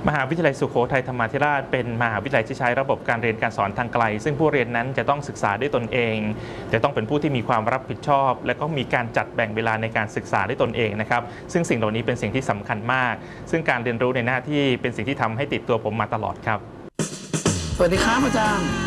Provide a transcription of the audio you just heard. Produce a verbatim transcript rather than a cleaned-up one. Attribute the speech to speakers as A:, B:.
A: มหาวิทยาลัยสุโขทัยธรรมาธิราชเป็นมหาวิทยาลัยที่ใช้ระบบการเรียนการสอนทางไกลซึ่งผู้เรียนนั้นจะต้องศึกษาด้วยตนเองจะต้องเป็นผู้ที่มีความรับผิดชอบและก็มีการจัดแบ่งเวลาในการศึกษาด้วยตนเองนะครับซึ่งสิ่งเหล่านี้เป็นสิ่งที่สำคัญมากซึ่งการเรียนรู้ในหน้าที่เป็นสิ่งที่ทำให้ติดตัวผมมาตลอดครับ
B: สวัสดีครับอาจารย์